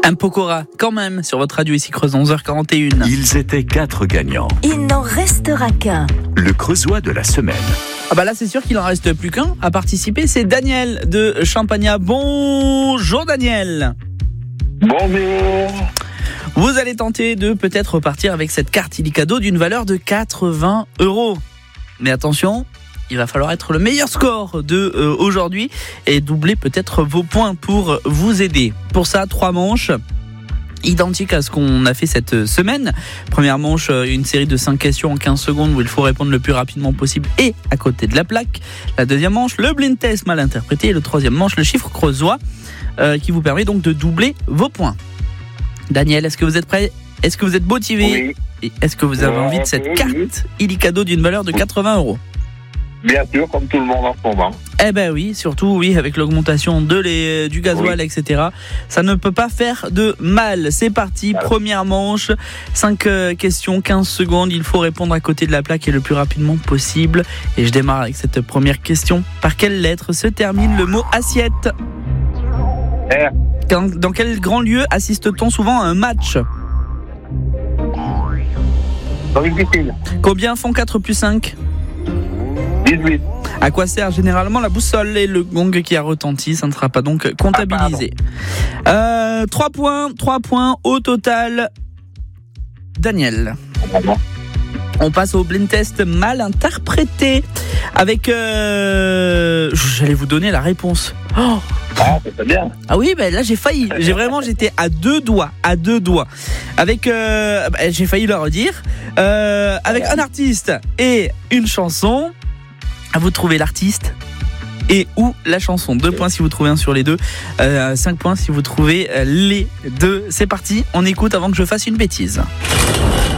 Un Pokora, quand même, sur votre radio ici Creuse, 11h41. Ils étaient 4 gagnants. Il n'en restera qu'un. Le Creusois de la semaine. Ah bah là, c'est sûr qu'il en reste plus qu'un à participer. C'est Daniel de Champagnat. Bonjour Daniel. Bonjour. Vous allez tenter de peut-être repartir avec cette carte illico d'une valeur de 80 €. Mais attention, il va falloir être le meilleur score de aujourd'hui et doubler peut-être vos points pour vous aider. Pour ça, 3 manches identiques à ce qu'on a fait cette semaine. Première manche, une série de 5 questions en 15 secondes où il faut répondre le plus rapidement possible et à côté de la plaque. La deuxième manche, le blind test mal interprété. Et le troisième manche, le chiffre creusois qui vous permet donc de doubler vos points. Daniel, est-ce que vous êtes prêt ? Est-ce que vous êtes motivé ? Oui. Et est-ce que vous avez envie de cette carte illico d'une valeur de 80 €? Bien sûr, comme tout le monde en ce moment. Eh ben oui, surtout oui, avec l'augmentation du gasoil, Oui. etc. Ça ne peut pas faire de mal. C'est parti, Voilà. Première manche, 5 questions, 15 secondes. Il faut répondre à côté de la plaque et le plus rapidement possible. Et je démarre avec cette première question. Par quelle lettre se termine le mot assiette ? R. Dans quel grand lieu assiste-t-on souvent à un match ? Dans une piscine. Combien font 4 plus 5 ? 18. À quoi sert généralement la boussole et le gong qui a retenti? Ça ne sera pas donc comptabilisé. 3 points au total. Daniel. On passe au blind test mal interprété avec... J'allais vous donner la réponse. Oh. Ah, c'est bien. Ah oui, ben là j'ai failli. J'étais à deux doigts. Avec, j'ai failli le redire. Avec un artiste et une chanson. À vous de trouver l'artiste et ou la chanson. 2 points si vous trouvez un sur les deux. 5 points si vous trouvez les deux. C'est parti, on écoute avant que je fasse une bêtise.